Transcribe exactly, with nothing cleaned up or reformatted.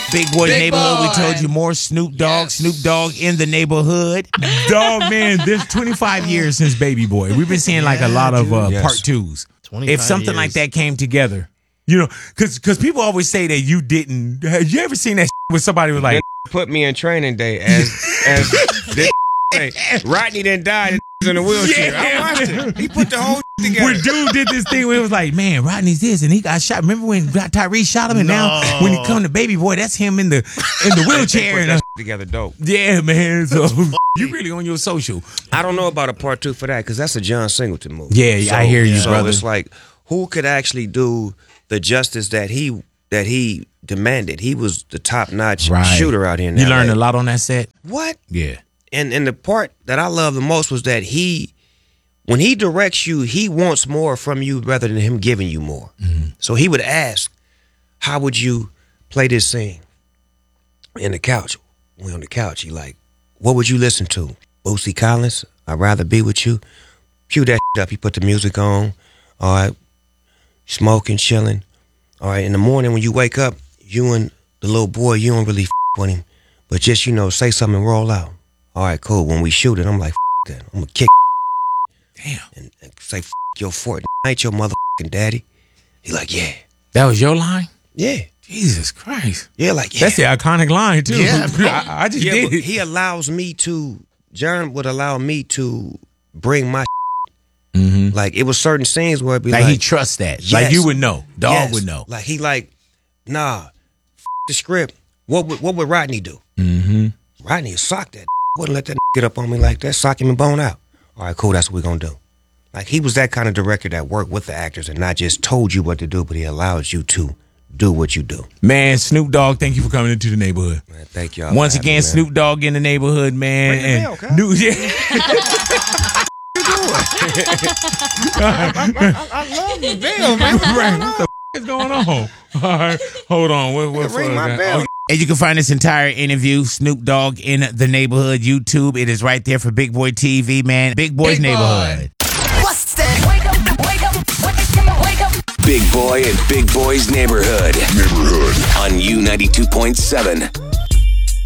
Big Boy's Big Neighborhood. Boy. We told you more Snoop Dogg. Yes. Snoop Dogg in the neighborhood. Dog, man, there's twenty-five years since Baby Boy. We've been seeing like a lot of uh, Yes. part twos. twenty-five If something years. like that came together, you know, because because people always say that you didn't. Have you ever seen that with somebody who was like, That put me in training day as as this say, Rodney didn't die. This in a wheelchair. Yeah. I watched it. He put the whole together. when dude did this thing where it was like, man, Rodney's this and he got shot. Remember when Tyrese shot him and now No. when he come to Baby Boy, that's him in the in the They wheelchair. put And, that uh, together dope. yeah, man. So you really on your social. I don't know about a part two for that because that's a John Singleton movie. Yeah, I hear you, so brother. it's like, who could actually do the justice that he that he demanded? He was the top notch Right. shooter out here. In You L A. learned a lot on that set. What? Yeah. And and the part that I love the most was that he, when he directs you, he wants more from you rather than him giving you more. Mm-hmm. So he would ask, "How would you play this scene?" In the couch, we on the couch. He like, "What would you listen to?" Bootsy Collins. I'd rather be with you. Cue that up. He put the music on. All right, smoking, chilling. All right. In the morning when you wake up, you and the little boy, you don't really f- with him, but just you know, say something and roll out. All right, cool. When we shoot it, I'm like, F- that. I'm gonna kick Damn. and, and say, F- your fort. I ain't your motherfucking daddy. He like, yeah, That was your line? yeah, Jesus Christ. yeah, like yeah. That's the iconic line, too. Yeah, bro. I, I just yeah, did but it. he allows me to. John would allow me to bring my. Mm-hmm. Like it was certain scenes where it'd be Like, like, he trusts that. Yes. Like you would know. Dog yes. would know. Like he like, nah, f- the script. What would what would Rodney do? Mm-hmm. Rodney would sock that. Wouldn't let that get up on me like that. Sock him and bone out. All right, cool. That's what we're gonna do. Like he was that kind of director that worked with the actors and not just told you what to do, but he allows you to do what you do. Man, Snoop Dogg, thank you for coming into the neighborhood. Man, thank y'all. Once for having again, me, man. Snoop Dogg in the neighborhood, man. Ring the and bell, cuz. new, yeah. I, I love the bell, man. What's Right, going what on? the f- is going on? All right, hold on. What, what Ring fuck my that? bell. Oh, and you can find this entire interview, Snoop Dogg in the neighborhood, YouTube. It is right there for Big Boy T V, man. Big Boy's Big Boy. neighborhood. What's that? Wake up, wake up, wake up, wake up. Big Boy and Big Boy's Neighborhood. Neighborhood. On U ninety-two point seven.